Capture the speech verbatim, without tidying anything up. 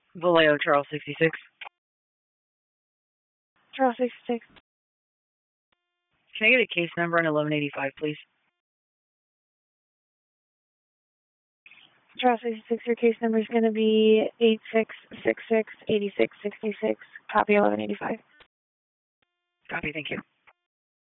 Vallejo, Charles sixty-six. Charles sixty-six. Can I get a case number on eleven eighty-five, please? Charles sixty-six, your case number is going to be eight six six six, eight six six six, copy eleven eighty-five. Copy, thank you.